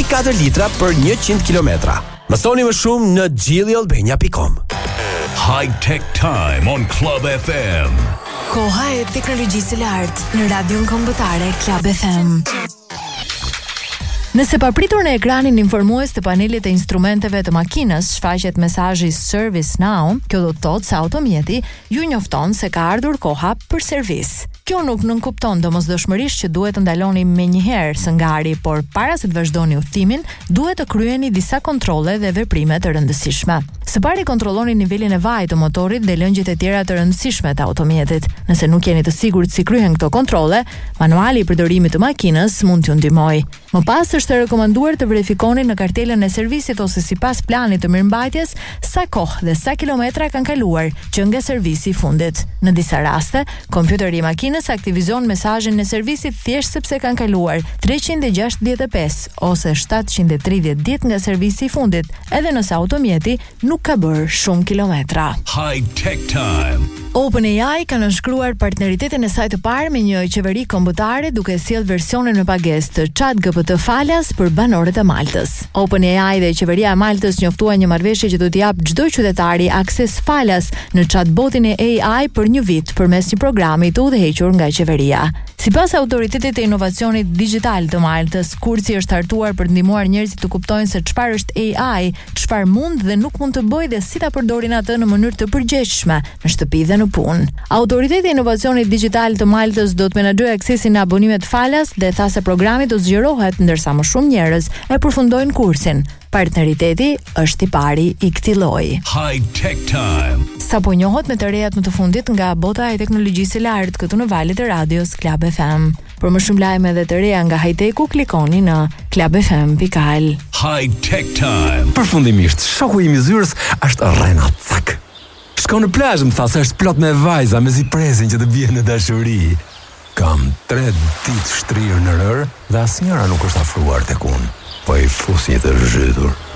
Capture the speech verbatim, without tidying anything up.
katër litra për njëqind kilometra. Mësoni më shumë në gjilli albania dot com. High Tech Time on Club F M. Koha e teknologjisë së lartë në radion kombëtare Club F M. Nëse papritur në ekranin informues të panelit të instrumenteve të makinës shfaqet mesazhi Service Now, kjo do të thotë se automjeti ju njofton se ka ardhur koha për servis. Kjo nuk nënkupton domosdoshmërisht që duhet të ndaloni menjëherë së ngari, por para se të vazhdoni udhëtimin, duhet të kryeni disa kontrolle dhe veprime të rëndësishme. Së pari kontrolloni nivelin e vajit të motorit dhe lëngjet e tjera të rëndësishme të automjetit. Nëse nuk jeni të sigurt si kryhen këto kontrolle, manuali i përdorimit të makinës mund t'ju ndihmojë. Më pas është të rekomanduar të verifikoni në kartelën e servisit ose sipas planit të mirëmbajtjes sa kohë dhe sa kilometra kanë kaluar që nga servisi i fundit. Në disa raste, kompjuteri i makinës aktivizon mesazhin e servisit thjesht sepse kanë kaluar treqind e gjashtëdhjetë e pesë ose shtatëqind e tridhjetë ditë nga servisi i fundit, edhe nëse automjeti nuk ka bërë shumë kilometra. High Tech Time. OpenAI ka nënshkruar partneritetin e saj të parë me një qeveri kombëtare duke sjellë versionin me pagesë të ChatGPT falas për banorët e Maltës. OpenAI dhe qeveria e Maltës njoftuan një marrëveshje që do t'i japë çdo qytetari akses falas në chatbotin e A I për një vit përmes një programi të udhëhequr nga qeveria. Sipas autoritetit të inovacionit digital të Maltës, kursi është hartuar për të ndihmuar njerëzit të kuptojnë se çfarë është A I, çfarë mund dhe nuk mund të bëjë dhe si ta përdorin atë në mënyrë të përgjegjshme në shtëpi dhe në punë. Autoriteti i inovacionit digital të Maltës do të menaxhojë aksesin në abonimet falas dhe tha se programi do zgjerohet ndërsa më shumë njerëz e përfundojnë kursin. Partneriteti është i pari i këtij lloji. High Tech Time. Sapo njohët me të rejat më të fundit nga bota e teknologjisë së lartë këtu në valët e radios Club F M. Për më shumë lajme dhe të reja nga high-tech-u, klikoni në club f m dot al. High Tech Time. Përfundimisht, shoku im i zyrës është Rena Cak. Shkon në plazh, më tha se është plot me vajza me zipresin që të bien në dashuri. Kam tre ditë shtrirë në rër dhe asnjëra nuk është afruar tek unë. Po i fus një të zhytur.